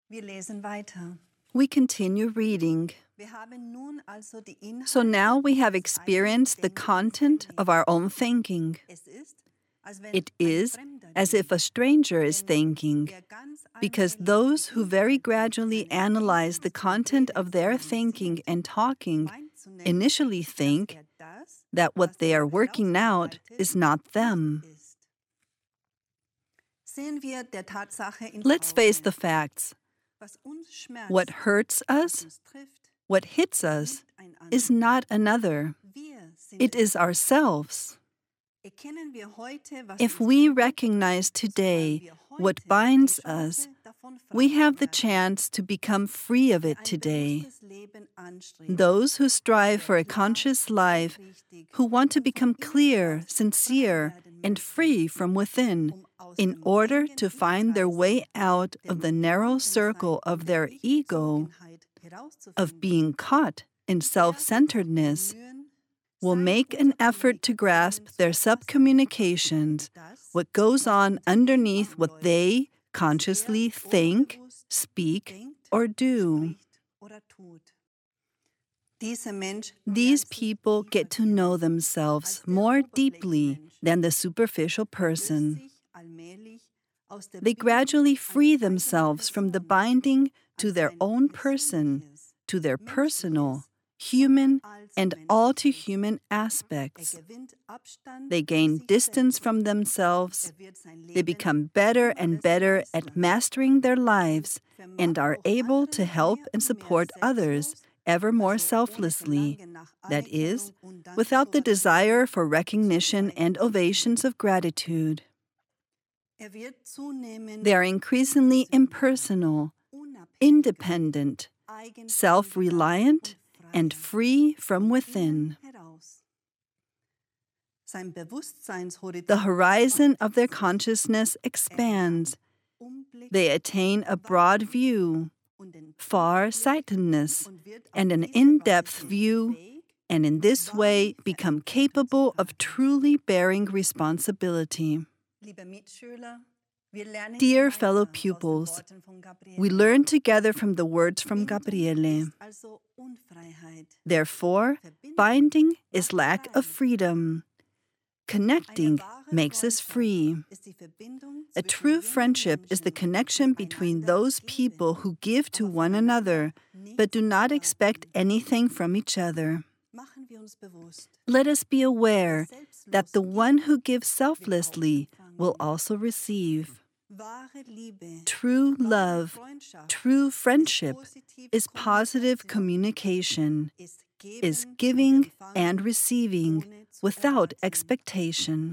Wir lesen weiter. We continue reading. Wir haben nun also die Inhalte So now we have des experienced the eigenen content Denkens of our own thinking. erlebt. Es ist, als wenn It ein is Fremder as if a denkt, stranger is denn thinking, wer ganz because allmählich those die who very Inhalte gradually seines analyze the Denkens und content of their Redens thinking analysiert, and talking meint zunächst, initially dass think das, that was what they are dabei working out herausarbeitet, is not nicht them. ist. Sehen wir der Tatsache ins Let's face Auge. the facts. Was uns schmerzt, What hurts was us, uns trifft, what hits ist us, nicht ein is anderer. not another. Wir sind It es. is ourselves. Erkennen wir heute, was If uns we bindet, recognize so haben today wir what heute binds die Chance, us, davon frei we zu have the werden. chance to become free of Wer it ein today. bewusstes Leben anstrebt, Those who strive wer for a klar, conscious life, aufrichtig who want to und von become innen clear, heraus frei sincere, werden and möchten, free from within, aus in dem order engen to find their Sichtkreis way out der of the narrow Genommensein circle und of der their ego, Nichtbezogenheit herauszufinden, of being caught in der wird sich self-centeredness, bemühen, will seine make an effort to Unterkommunikationen grasp zu their erfassen, subcommunications, das, what goes was on unter ihm underneath what abläuft, they was consciously er think, unbewusst speak, denkt, or do. spricht oder tut. Dieser Mensch These lernt sich people tiefer get to know kennen themselves als der more deeply Oberflächenmensch than the superficial und löst person. sich allmählich aus der They Bindung gradually an free die eigene themselves from the Person, binding to an their sein own person, persönliches, to their personal, menschliches, human, sondern and allzu all too menschliches. human aspects. Gewinnt Abstand They zu gain sich distance selbst. from themselves. Wird sein They Leben become better immer and besser better at meistern mastering their und lives and vermag are auch able andere to help mehr and und mehr support others selbstlos, ever more also ohne selflessly. Verlangen nach That is, Anerkennung und without the Dankesowation desire for zu recognition and bleiben. ovations of gratitude. Wird zunehmend They are increasingly persönlicher, impersonal, unabhängiger, independent, eigenständiger self-reliant, und and freier free from von within. innen heraus. Sein Bewusstseinshorizont The horizon of their weitet sich. consciousness expands. Umblick They attain a broad view, und den far-sightedness, und wird auf and an diese in-depth Weise view, fähig, and in this way become capable of tragen. truly bearing responsibility. Liebe Mitschüler, wir lernen Dear gemeinsam fellow aus den pupils, Worten von Gabriele. we learn together from the words from Bindung Gabriele. ist also Unfreiheit. Therefore, Verbindung binding is macht lack frei. of freedom. Eine Connecting wahre makes us Freundschaft free. ist die Verbindung A zwischen true jungen friendship is the Menschen, connection die between einander those geben, people who give to aber one another, voneinander but do nichts not expect erwarten. anything from each other. Machen wir uns bewusst, Let us be aware wer that the selbstlos one gibt, who gives wird auch selflessly will empfangen. also receive. Wahre Liebe, True wahre love, Freundschaft true friendship is positive Kommunikation, communication, is giving and receiving without expectation.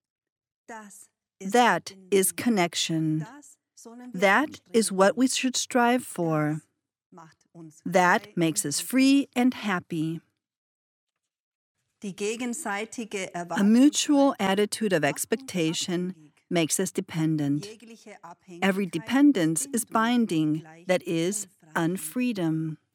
That is connection. That is what we should strive for. That makes us free and happy. A mutual attitude of expectation makes us dependent. Every dependence is binding, that is, unfreedom.